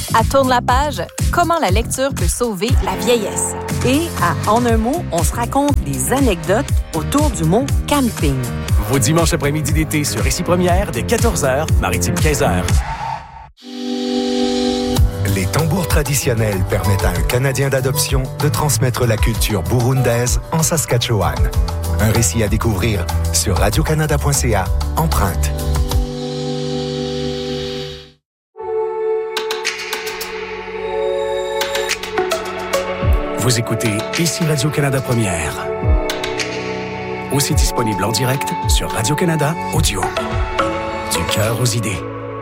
À Tourne la page, comment la lecture peut sauver la vieillesse. Et à En un mot, on se raconte des anecdotes autour du mot camping. Vos dimanches après-midi d'été sur Ici Première dès 14h, Maritime 15h. Les tambours traditionnels permettent à un Canadien d'adoption de transmettre la culture burundaise en Saskatchewan. Un récit à découvrir sur radiocanada.ca, Empreinte. Vous écoutez Ici Radio-Canada Première. Aussi disponible en direct sur Radio-Canada Audio. Du cœur aux idées.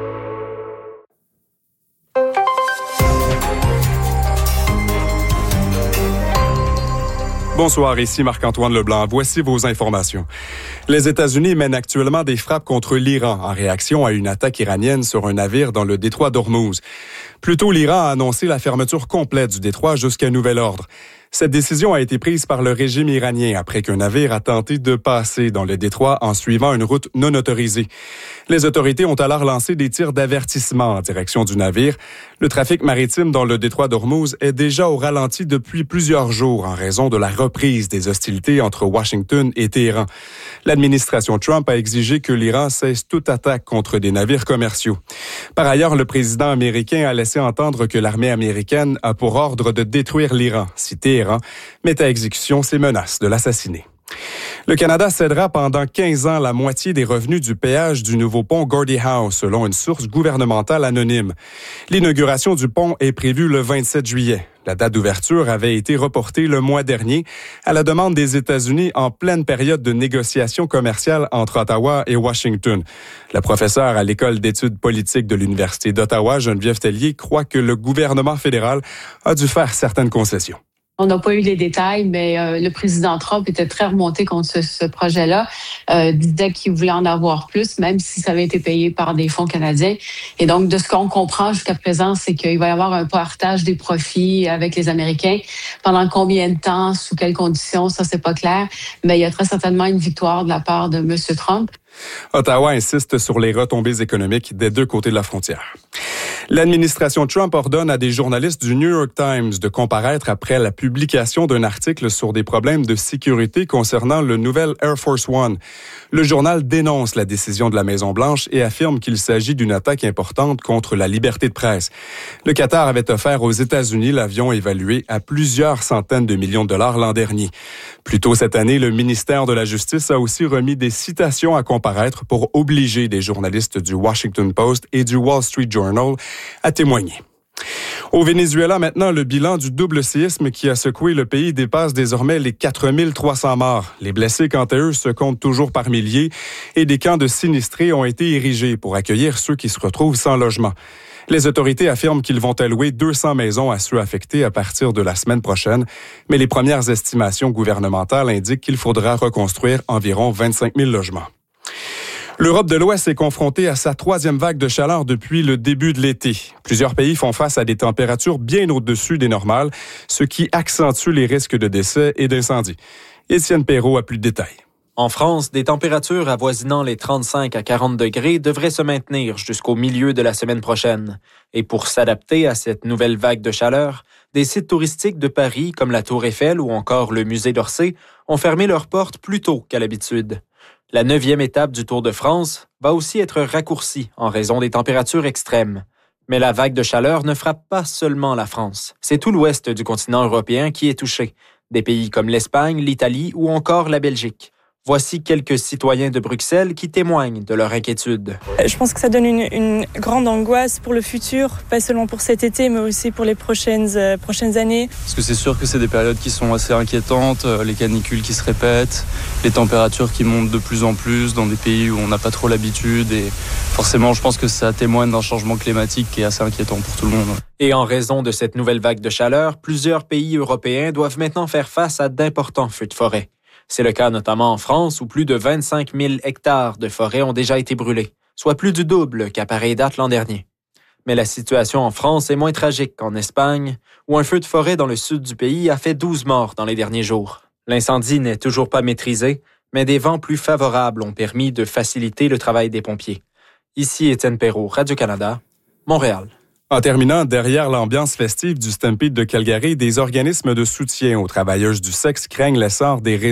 Bonsoir, ici Marc-Antoine Leblanc. Voici vos informations. Les États-Unis mènent actuellement des frappes contre l'Iran en réaction à une attaque iranienne sur un navire dans le détroit d'Ormuz. Plus tôt, l'Iran a annoncé la fermeture complète du détroit jusqu'à nouvel ordre. Cette décision a été prise par le régime iranien après qu'un navire a tenté de passer dans le détroit en suivant une route non autorisée. Les autorités ont alors lancé des tirs d'avertissement en direction du navire. Le trafic maritime dans le détroit d'Ormuz est déjà au ralenti depuis plusieurs jours en raison de la reprise des hostilités entre Washington et Téhéran. L'administration Trump a exigé que l'Iran cesse toute attaque contre des navires commerciaux. Par ailleurs, le président américain a laissé entendre que l'armée américaine a pour ordre de détruire l'Iran si Téhéran met à exécution ses menaces de l'assassiner. Le Canada cédera pendant 15 ans la moitié des revenus du péage du nouveau pont Gordie Howe, selon une source gouvernementale anonyme. L'inauguration du pont est prévue le 27 juillet. La date d'ouverture avait été reportée le mois dernier à la demande des États-Unis en pleine période de négociations commerciales entre Ottawa et Washington. La professeure à l'École d'études politiques de l'Université d'Ottawa, Geneviève Tellier, croit que le gouvernement fédéral a dû faire certaines concessions. On n'a pas eu les détails, mais le président Trump était très remonté contre ce projet-là, disait qu'il voulait en avoir plus, même si ça avait été payé par des fonds canadiens. Et donc, de ce qu'on comprend jusqu'à présent, c'est qu'il va y avoir un partage des profits avec les Américains. Pendant combien de temps, sous quelles conditions, ça, c'est pas clair. Mais il y a très certainement une victoire de la part de M. Trump. Ottawa insiste sur les retombées économiques des deux côtés de la frontière. L'administration Trump ordonne à des journalistes du New York Times de comparaître après la publication d'un article sur des problèmes de sécurité concernant le nouvel Air Force One. Le journal dénonce la décision de la Maison-Blanche et affirme qu'il s'agit d'une attaque importante contre la liberté de presse. Le Qatar avait offert aux États-Unis l'avion évalué à plusieurs centaines de millions de dollars l'an dernier. Plus tôt cette année, le ministère de la Justice a aussi remis des citations à comparaître pour obliger des journalistes du Washington Post et du Wall Street Journal à témoigner. Au Venezuela, maintenant, le bilan du double séisme qui a secoué le pays dépasse désormais les 4300 morts. Les blessés, quant à eux, se comptent toujours par milliers et des camps de sinistrés ont été érigés pour accueillir ceux qui se retrouvent sans logement. Les autorités affirment qu'ils vont allouer 200 maisons à ceux affectés à partir de la semaine prochaine, mais les premières estimations gouvernementales indiquent qu'il faudra reconstruire environ 25 000 logements. L'Europe de l'Ouest est confrontée à sa troisième vague de chaleur depuis le début de l'été. Plusieurs pays font face à des températures bien au-dessus des normales, ce qui accentue les risques de décès et d'incendie. Étienne Perrault a plus de détails. En France, des températures avoisinant les 35 à 40 degrés devraient se maintenir jusqu'au milieu de la semaine prochaine. Et pour s'adapter à cette nouvelle vague de chaleur, des sites touristiques de Paris, comme la Tour Eiffel ou encore le musée d'Orsay, ont fermé leurs portes plus tôt qu'à l'habitude. La 9e étape du Tour de France va aussi être raccourcie en raison des températures extrêmes. Mais la vague de chaleur ne frappe pas seulement la France. C'est tout l'ouest du continent européen qui est touché. Des pays comme l'Espagne, l'Italie ou encore la Belgique. Voici quelques citoyens de Bruxelles qui témoignent de leur inquiétude. Je pense que ça donne une grande angoisse pour le futur, pas seulement pour cet été, mais aussi pour les prochaines années. Parce que c'est sûr que c'est des périodes qui sont assez inquiétantes, les canicules qui se répètent, les températures qui montent de plus en plus dans des pays où on n'a pas trop l'habitude. Et forcément, je pense que ça témoigne d'un changement climatique qui est assez inquiétant pour tout le monde. Et en raison de cette nouvelle vague de chaleur, plusieurs pays européens doivent maintenant faire face à d'importants feux de forêt. C'est le cas notamment en France où plus de 25 000 hectares de forêt ont déjà été brûlés, soit plus du double qu'à pareille date l'an dernier. Mais la situation en France est moins tragique qu'en Espagne, où un feu de forêt dans le sud du pays a fait 12 morts dans les derniers jours. L'incendie n'est toujours pas maîtrisé, mais des vents plus favorables ont permis de faciliter le travail des pompiers. Ici Étienne Perrault, Radio-Canada, Montréal. En terminant, derrière l'ambiance festive du Stampede de Calgary, des organismes de soutien aux travailleuses du sexe craignent l'essor des